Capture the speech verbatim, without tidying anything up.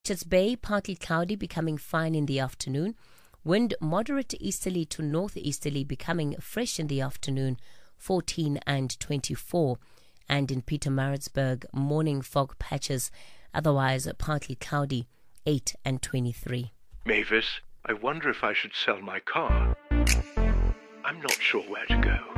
Richards Bay, partly cloudy, becoming fine in the afternoon. Wind moderate to easterly to northeasterly, becoming fresh in the afternoon, fourteen and twenty-four. And in Pietermaritzburg, morning fog patches, otherwise partly cloudy, eight and twenty-three. Mavis, I wonder if I should sell my car. I'm not sure where to go.